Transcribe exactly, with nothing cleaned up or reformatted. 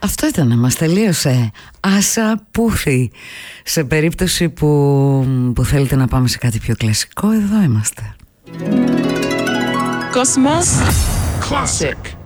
Αυτό ήταν, μας τελείωσε. Άσα Πούφη. Σε περίπτωση που, που θέλετε να πάμε σε κάτι πιο κλασικό, εδώ είμαστε. Cosmos Classic.